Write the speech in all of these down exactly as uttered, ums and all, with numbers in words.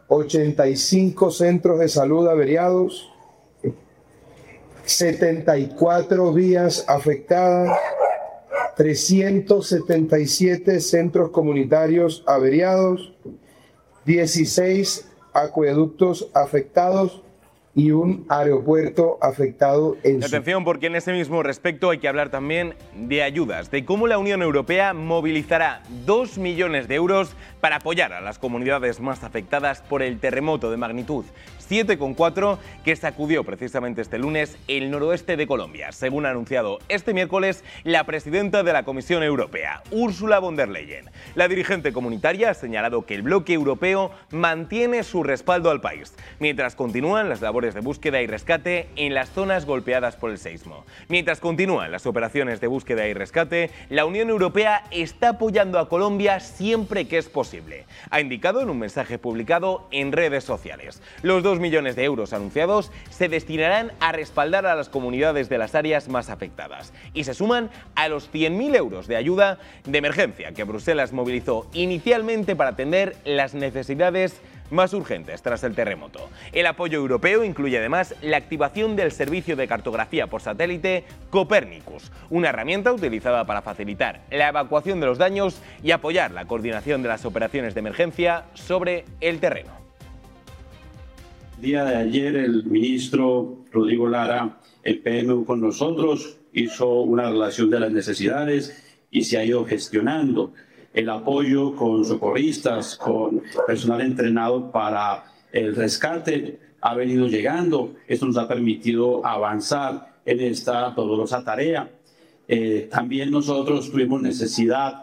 ochenta y cinco centros de salud averiados, setenta y cuatro vías afectadas, trescientos setenta y siete centros comunitarios averiados, dieciséis acueductos afectados y un aeropuerto afectado en Atención, porque en ese mismo respecto hay que hablar también de ayudas, de cómo la Unión Europea movilizará dos millones de euros para apoyar a las comunidades más afectadas por el terremoto de magnitud siete coma cuatro que sacudió precisamente este lunes el noroeste de Colombia, según ha anunciado este miércoles la presidenta de la Comisión Europea, Ursula von der Leyen. La dirigente comunitaria ha señalado que el bloque europeo mantiene su respaldo al país, mientras continúan las labores de búsqueda y rescate en las zonas golpeadas por el seísmo. Mientras continúan las operaciones de búsqueda y rescate, la Unión Europea está apoyando a Colombia siempre que es posible, ha indicado en un mensaje publicado en redes sociales. Los dos millones de euros anunciados se destinarán a respaldar a las comunidades de las áreas más afectadas y se suman a los cien mil euros de ayuda de emergencia que Bruselas movilizó inicialmente para atender las necesidades más urgentes tras el terremoto. El apoyo europeo incluye además la activación del servicio de cartografía por satélite Copernicus, una herramienta utilizada para facilitar la evacuación de los daños y apoyar la coordinación de las operaciones de emergencia sobre el terreno. El día de ayer el ministro Rodrigo Lara, el P M U con nosotros, hizo una relación de las necesidades y se ha ido gestionando el apoyo con socorristas, con personal entrenado para el rescate, ha venido llegando. Esto nos ha permitido avanzar en esta dolorosa tarea. Eh, también nosotros tuvimos necesidad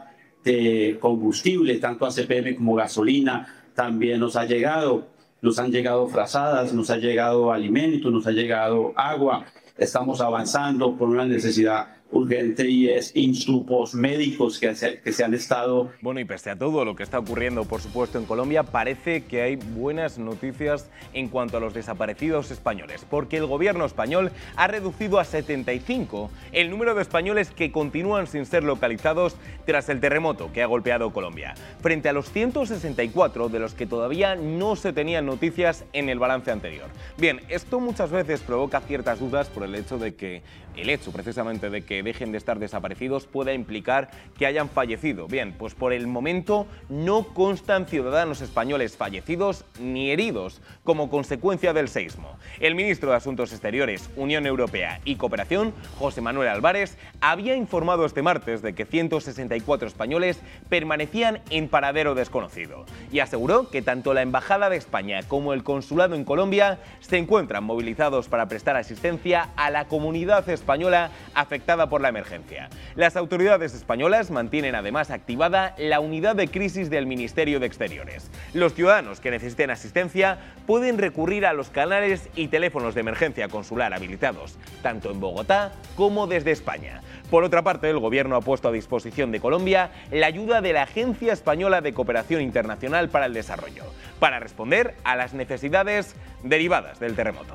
de combustible, tanto A C P M como gasolina, también nos ha llegado. Nos han llegado frazadas, nos ha llegado alimentos, nos ha llegado agua. Estamos avanzando por una necesidad urgente y es insumos médicos que se, que se han estado... Bueno, y pese a todo lo que está ocurriendo, por supuesto, en Colombia, parece que hay buenas noticias en cuanto a los desaparecidos españoles, porque el gobierno español ha reducido a setenta y cinco el número de españoles que continúan sin ser localizados tras el terremoto que ha golpeado Colombia, frente a los ciento sesenta y cuatro de los que todavía no se tenían noticias en el balance anterior. Bien, esto muchas veces provoca ciertas dudas por el hecho de que, el hecho precisamente de que dejen de estar desaparecidos pueda implicar que hayan fallecido. Bien, pues por el momento no constan ciudadanos españoles fallecidos ni heridos como consecuencia del seísmo. El ministro de Asuntos Exteriores, Unión Europea y Cooperación, José Manuel Álvarez, había informado este martes de que ciento sesenta y cuatro españoles permanecían en paradero desconocido y aseguró que tanto la Embajada de España como el Consulado en Colombia se encuentran movilizados para prestar asistencia a la comunidad española afectada por la emergencia. Las autoridades españolas mantienen además activada la unidad de crisis del Ministerio de Exteriores. Los ciudadanos que necesiten asistencia pueden recurrir a los canales y teléfonos de emergencia consular habilitados, tanto en Bogotá como desde España. Por otra parte, el gobierno ha puesto a disposición de Colombia la ayuda de la Agencia Española de Cooperación Internacional para el Desarrollo, para responder a las necesidades derivadas del terremoto.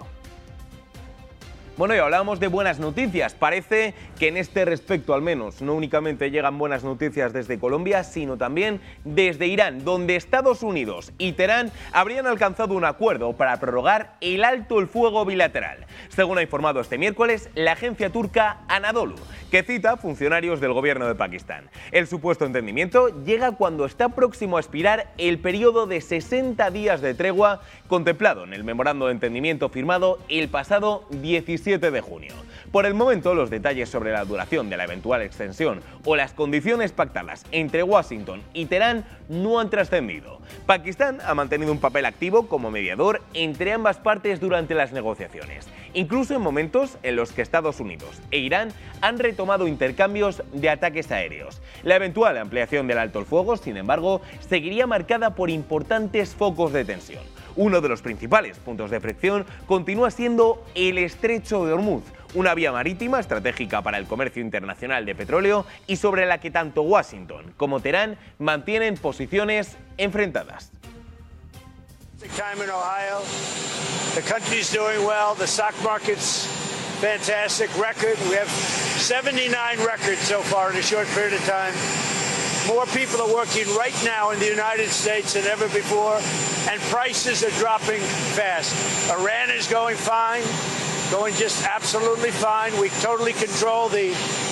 Bueno, y hablamos de buenas noticias. Parece que en este respecto al menos no únicamente llegan buenas noticias desde Colombia, sino también desde Irán, donde Estados Unidos y Teherán habrían alcanzado un acuerdo para prorrogar el alto el fuego bilateral. Según ha informado este miércoles la agencia turca Anadolu, que cita funcionarios del gobierno de Pakistán. El supuesto entendimiento llega cuando está próximo a expirar el periodo de sesenta días de tregua contemplado en el memorando de entendimiento firmado el pasado diecisiete de junio. Por el momento, los detalles sobre la duración de la eventual extensión o las condiciones pactadas entre Washington y Teherán no han trascendido. Pakistán ha mantenido un papel activo como mediador entre ambas partes durante las negociaciones, incluso en momentos en los que Estados Unidos e Irán han retomado intercambios de ataques aéreos. La eventual ampliación del alto el fuego, sin embargo, seguiría marcada por importantes focos de tensión. Uno de los principales puntos de fricción continúa siendo el Estrecho de Hormuz, una vía marítima estratégica para el comercio internacional de petróleo y sobre la que tanto Washington como Teherán mantienen posiciones enfrentadas. Time in Ohio. The country's doing well. The stock market's fantastic record. We have seventy-nine records so far in a short period of time. More people are working right now in the United States than ever before. and prices are dropping fast. Iran is going fine, going just absolutely fine. We totally control the